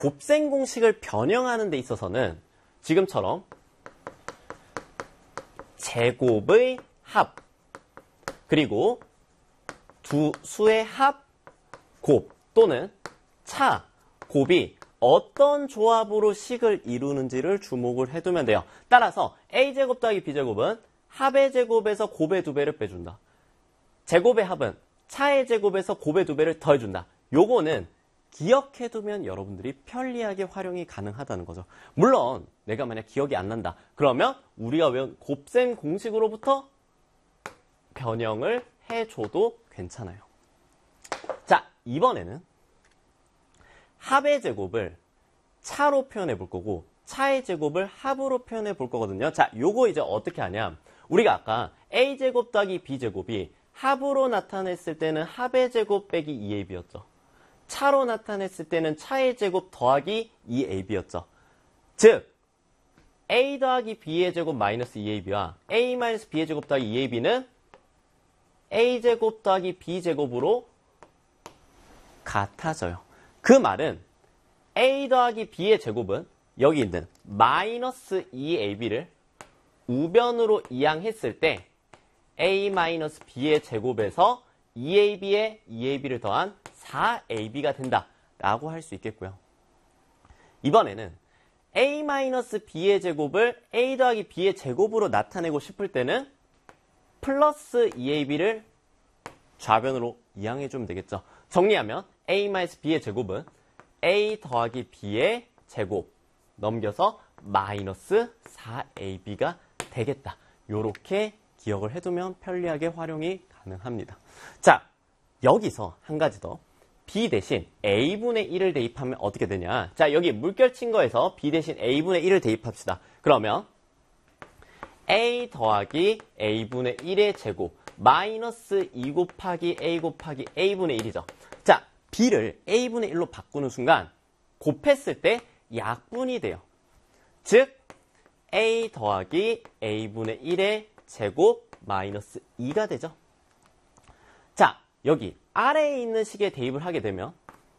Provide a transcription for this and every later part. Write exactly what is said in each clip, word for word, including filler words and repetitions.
곱셈 공식을 변형하는 데 있어서는 지금처럼 제곱의 합 그리고 두 수의 합, 곱 또는 차, 곱이 어떤 조합으로 식을 이루는지를 주목을 해두면 돼요. 따라서 a제곱 더하기 b제곱은 합의 제곱에서 곱의 두 배를 빼준다. 제곱의 합은 차의 제곱에서 곱의 두 배를 더해준다. 요거는 기억해두면 여러분들이 편리하게 활용이 가능하다는 거죠. 물론 내가 만약 기억이 안 난다. 그러면 우리가 외운 곱셈 공식으로부터 변형을 해줘도 괜찮아요. 자, 이번에는 합의 제곱을 차로 표현해 볼 거고 차의 제곱을 합으로 표현해 볼 거거든요. 자, 요거 이제 어떻게 하냐. 우리가 아까 a제곱 더하기 b제곱이 합으로 나타냈을 때는 합의 제곱 빼기 이 에이비였죠. 차로 나타냈을 때는 차의 제곱 더하기 이 에이비였죠. 즉 a 더하기 b의 제곱 마이너스 이 에이비와 a 마이너스 b의 제곱 더하기 이 에이비는 a제곱 더하기 b제곱으로 같아져요. 그 말은 a 더하기 b의 제곱은 여기 있는 마이너스 이 에이비를 우변으로 이항했을 때 a 마이너스 b의 제곱에서 이 에이비에 이 에이비를 더한 사 에이비가 된다 라고 할 수 있겠고요. 이번에는 a 마이너스 b의 제곱을 a 더하기 b의 제곱으로 나타내고 싶을 때는 플러스 이 에이비를 좌변으로 이항해주면 되겠죠. 정리하면 a 마이너스 b의 제곱은 a 더하기 b의 제곱 넘겨서 마이너스 사 에이비가 되겠다. 요렇게 기억을 해두면 편리하게 활용이 가능합니다. 자, 여기서 한 가지 더. b 대신 a분의 일을 대입하면 어떻게 되냐. 자, 여기 물결 친 거에서 b 대신 a분의 일을 대입합시다. 그러면 a 더하기 a분의 일의 제곱 마이너스 이 곱하기 a 곱하기 a분의 일이죠. 자, b를 a분의 일로 바꾸는 순간 곱했을 때 약분이 돼요. 즉 a 더하기 a분의 일의 제곱 마이너스 이가 되죠. 자, 여기 아래에 있는 식에 대입을 하게 되면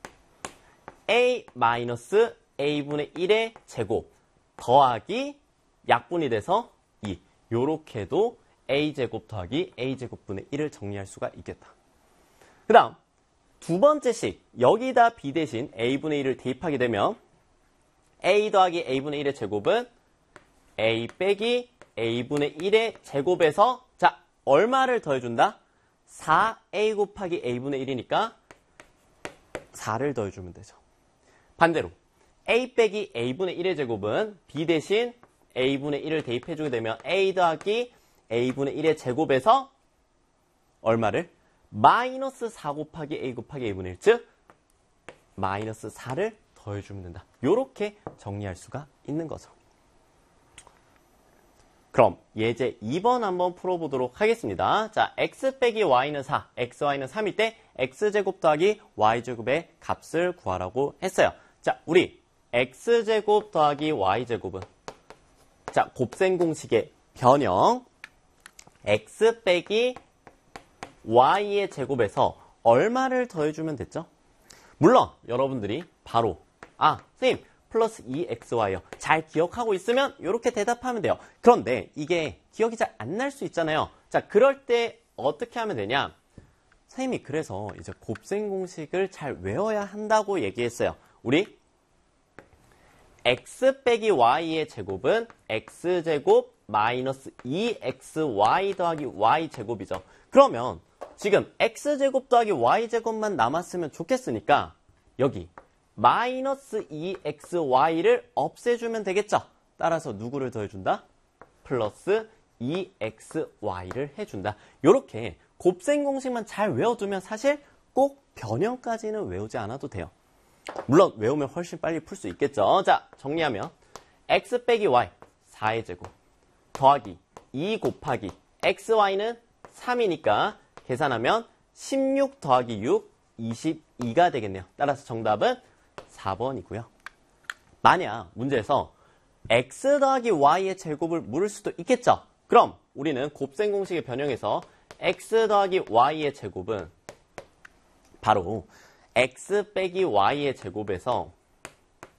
a 마이너스 a분의 일의 제곱 더하기 약분이 돼서 이. 요렇게도 a제곱 더하기 a제곱분의 일을 정리할 수가 있겠다. 그 다음 두 번째 식, 여기다 b 대신 a분의 일을 대입하게 되면 a 더하기 a분의 일의 제곱은 a 빼기 a분의 일의 제곱에서 자, 얼마를 더해준다? 사 에이 곱하기 a분의 일이니까 사를 더해주면 되죠. 반대로 a 빼기 a분의 일의 제곱은 b 대신 a분의 일을 대입해주게 되면 a 더하기 a분의 일의 제곱에서 얼마를? 마이너스 사 곱하기 a 곱하기 a분의 일, 즉 마이너스 사를 더해주면 된다. 요렇게 정리할 수가 있는 거죠. 그럼 예제 이 번 한번 풀어보도록 하겠습니다. 자, x 빼기 y는 사, xy는 삼일 때 x제곱 더하기 y제곱의 값을 구하라고 했어요. 자, 우리 x제곱 더하기 y제곱은 자, 곱셈 공식의 변형 x 빼기 y의 제곱에서 얼마를 더해주면 됐죠? 물론 여러분들이 바로 아, 선생님 플러스 이 엑스와이요. 잘 기억하고 있으면 이렇게 대답하면 돼요. 그런데 이게 기억이 잘 안 날 수 있잖아요. 자, 그럴 때 어떻게 하면 되냐? 선생님이 그래서 이제 곱셈 공식을 잘 외워야 한다고 얘기했어요. 우리 x 빼기 y의 제곱은 x제곱 마이너스 이 엑스와이 더하기 y제곱이죠. 그러면 지금 x제곱 더하기 y제곱만 남았으면 좋겠으니까 여기 마이너스 이 엑스와이를 없애주면 되겠죠. 따라서 누구를 더해준다? 플러스 이 엑스와이를 해준다. 이렇게 곱셈 공식만 잘 외워두면 사실 꼭 변형까지는 외우지 않아도 돼요. 물론 외우면 훨씬 빨리 풀 수 있겠죠. 자, 정리하면 x 빼기 y 사의 제곱 더하기 이 곱하기 xy는 삼이니까 계산하면 십육 더하기 육, 이십이가 되겠네요. 따라서 정답은 사 번이고요. 만약 문제에서 x 더하기 y의 제곱을 물을 수도 있겠죠. 그럼 우리는 곱셈 공식의 변형에서 x 더하기 y의 제곱은 바로 x 빼기 y의 제곱에서